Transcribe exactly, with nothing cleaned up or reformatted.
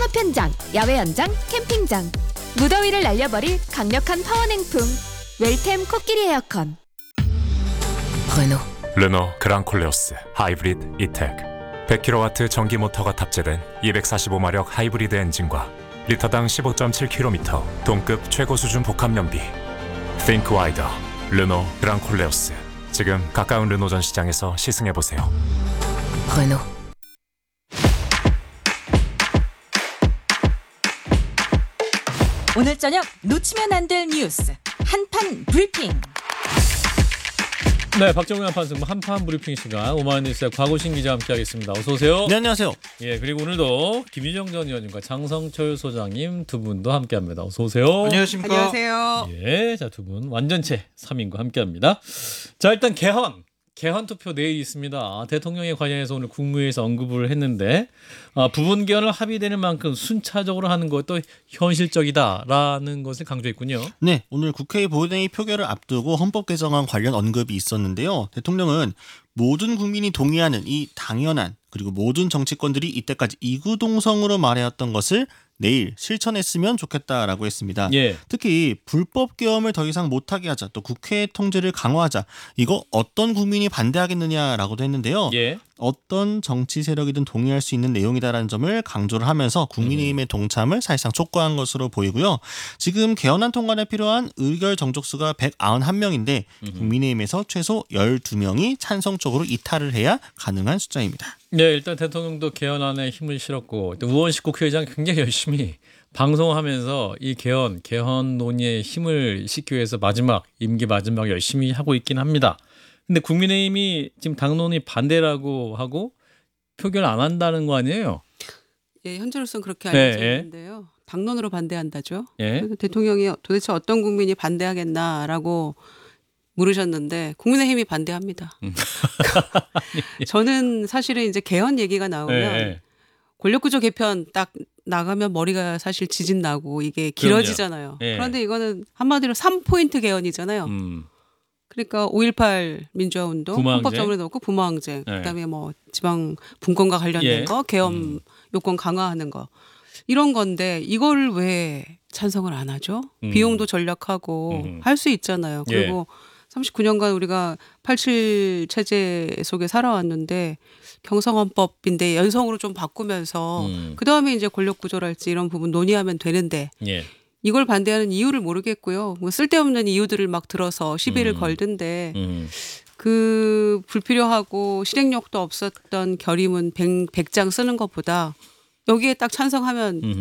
파편장, 야외 연장, 캠핑장. 무더위를 날려버릴 강력한 파워 냉풍. 웰템 코끼리 에어컨. 르노 르노 그랑콜레오스 하이브리드 이텍 백 킬로와트 전기 모터가 탑재된 이백사십오 마력 하이브리드 엔진과 리터당 십오 점 칠 킬로미터 동급 최고 수준 복합 연비. Think wider. 르노 그랑콜레오스. 지금 가까운 르노 전 시장에서 시승해보세요. 르노 오늘 저녁 놓치면 안 될 뉴스 한판 브리핑. 네, 박정우 한판 한판 브리핑 시간 오마이뉴스의 곽우신 기자 함께하겠습니다. 어서 오세요. 네, 안녕하세요. 예, 그리고 오늘도 김유정 전 의원님과 장성철 소장님 두 분도 함께합니다. 어서 오세요. 안녕하십니까. 안녕하세요. 예, 자, 두 분 완전체 삼 인과 함께합니다. 자, 일단 개헌. 개헌 투표 내일 있습니다. 대통령에 관련해서 오늘 국무회의에서 언급을 했는데 아, 부분 개헌을 합의되는 만큼 순차적으로 하는 것도 현실적이다라는 것을 강조했군요. 네, 오늘 국회 본회의 표결을 앞두고 헌법 개정안 관련 언급이 있었는데요. 대통령은 모든 국민이 동의하는 이 당연한 그리고 모든 정치권들이 이때까지 이구동성으로 말해왔던 것을 내일 실천했으면 좋겠다라고 했습니다. 예. 특히 불법 계엄을 더 이상 못하게 하자, 또 국회 통제를 강화하자, 이거 어떤 국민이 반대하겠느냐라고도 했는데요. 예. 어떤 정치 세력이든 동의할 수 있는 내용이다라는 점을 강조를 하면서 국민의힘의 동참을 사실상 촉구한 것으로 보이고요. 지금 개헌안 통과에 필요한 의결 정족수가 백구십일 명인데 국민의힘에서 최소 열두 명이 찬성 쪽으로 이탈을 해야 가능한 숫자입니다. 네, 일단 대통령도 개헌안에 힘을 실었고 또 우원식 국회의장 굉장히 열심히 방송하면서 이 개헌, 개헌 논의에 힘을 싣기 위해서 마지막, 임기 마지막 열심히 하고 있긴 합니다. 근데 국민의힘이 지금 당론이 반대라고 하고 표결 안 한다는 거 아니에요? 예, 현재로서는 그렇게 네, 알려져 예. 있는데요. 당론으로 반대한다죠. 예. 그래서 대통령이 도대체 어떤 국민이 반대하겠나라고 물으셨는데 국민의힘이 반대합니다. 음. 저는 사실은 이제 개헌 얘기가 나오면 예. 권력구조 개편 딱 나가면 머리가 사실 지진 나고 이게 길어지잖아요. 예. 그런데 이거는 한마디로 삼 포인트 개헌이잖아요. 음. 그러니까 오일팔 민주화운동, 부마항쟁. 헌법적으로 놓고 부마항쟁, 네. 그다음에 뭐 지방 분권과 관련된 예. 거, 개헌 음. 요건 강화하는 거 이런 건데 이걸 왜 찬성을 안 하죠? 음. 비용도 절약하고 음. 할 수 있잖아요. 예. 그리고 삼십구 년간 우리가 팔십칠 체제 속에 살아왔는데 경성헌법인데 연성으로 좀 바꾸면서 음. 그 다음에 이제 권력구조랄지 이런 부분 논의하면 되는데. 예. 이걸 반대하는 이유를 모르겠고요. 뭐 쓸데없는 이유들을 막 들어서 시비를 음. 걸던데 음. 그 불필요하고 실행력도 없었던 결의문 백 장 쓰는 것보다 여기에 딱 찬성하면 음.